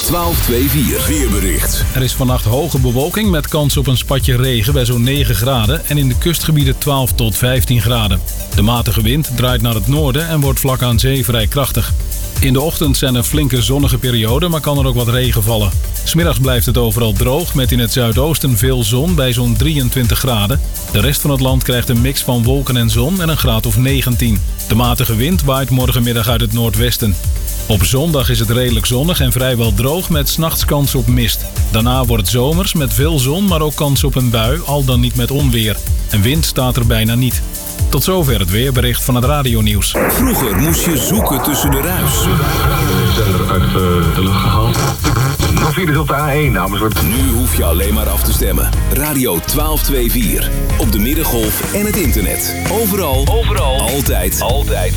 1224 weerbericht. Er is vannacht hoge bewolking met kans op een spatje regen bij zo'n 9 graden en in de kustgebieden 12 tot 15 graden. De matige wind draait naar het noorden en wordt vlak aan zee vrij krachtig. In de ochtend zijn er flinke zonnige perioden, maar kan er ook wat regen vallen. 's Middags blijft het overal droog met in het zuidoosten veel zon bij zo'n 23 graden. De rest van het land krijgt een mix van wolken en zon en een graad of 19. De matige wind waait morgenmiddag uit het noordwesten. Op zondag is het redelijk zonnig en vrijwel droog met 's nachts kans op mist. Daarna wordt het zomers met veel zon, maar ook kans op een bui, al dan niet met onweer. En wind staat er bijna niet. Tot zover het weerbericht van het radionieuws. Vroeger moest je zoeken tussen de ruis. De zender uit de lucht gehaald. Nog vierde is op de A1, dames. Nu hoef je alleen maar af te stemmen. Radio 1224. Op de middengolf en het internet. Overal. Altijd.